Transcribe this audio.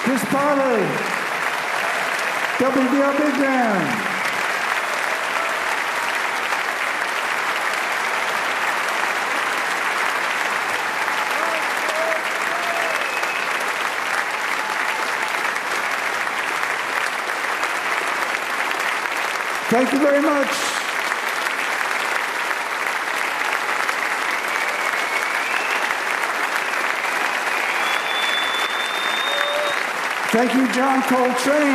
Chris Pollard, WBL Big Man. Thank you very much. Thank you, John Coltrane.